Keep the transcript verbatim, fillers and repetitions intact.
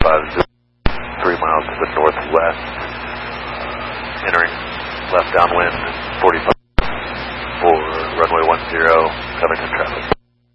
five zero, three miles to the northwest, uh, entering left downwind, forty-five for runway one zero, Covington traffic.